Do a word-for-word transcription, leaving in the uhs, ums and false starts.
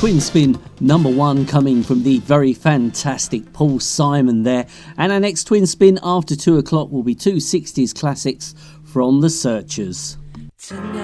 Twin Spin number one coming from the very fantastic Paul Simon there. And our next Twin Spin after two o'clock will be two sixties classics from The Searchers. Tonight